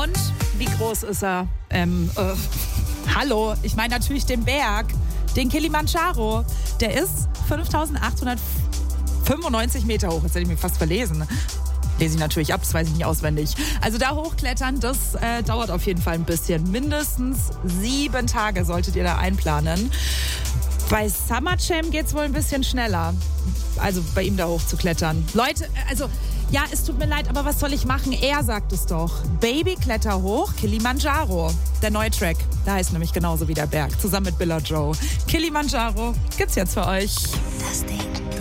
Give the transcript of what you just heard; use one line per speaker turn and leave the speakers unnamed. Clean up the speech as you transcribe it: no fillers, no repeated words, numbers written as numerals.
Und wie groß ist er? Hallo, ich meine natürlich den Berg, den Kilimanjaro. Der ist 5.895 Meter hoch. Jetzt hätte ich mich fast verlesen. Lese ich natürlich ab, das weiß ich nicht auswendig. Also da hochklettern, das dauert auf jeden Fall ein bisschen. Mindestens 7 Tage solltet ihr da einplanen. Bei Summer Jam geht es wohl ein bisschen schneller. Also bei ihm da hochzuklettern. Leute, also ja, es tut mir leid, aber was soll ich machen? Er sagt es doch. Baby, kletter hoch, Kilimanjaro. Der neue Track, der heißt nämlich genauso wie der Berg. Zusammen mit Billa Joe. Kilimanjaro gibt's jetzt für euch.
Das Ding.